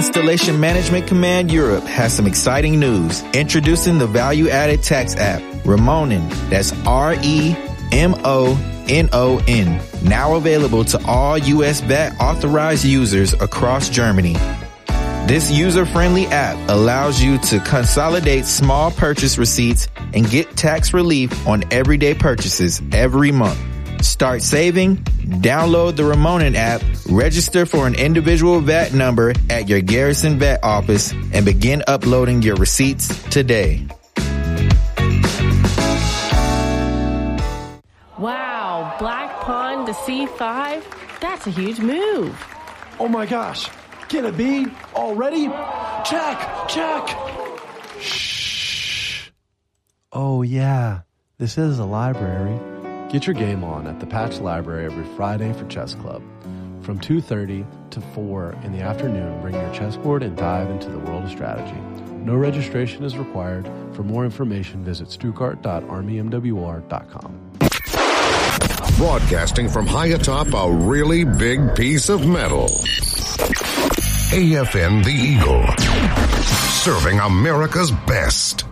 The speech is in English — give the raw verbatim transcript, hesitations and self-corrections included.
Installation Management Command Europe has some exciting news. Introducing the value-added tax app, Remonon. That's R E M O N O N. Now available to all U S V A T authorized users across Germany. This user-friendly app allows you to consolidate small purchase receipts and get tax relief on everyday purchases every month. Start saving, download the Remonon app, register for an individual V A T number at your Garrison V A T office, and begin uploading your receipts today. Wow, Black Pawn to C five? That's a huge move. Oh my gosh. Can it be? Already? Check! Check! Shh. Oh yeah, this is a library. Get your game on at the Patch Library every Friday for Chess Club. From two thirty to four in the afternoon, bring your chessboard and dive into the world of strategy. No registration is required. For more information, visit stuttgart dot army m w r dot com. Broadcasting from high atop a really big piece of metal. A F N The Eagle. Serving America's best.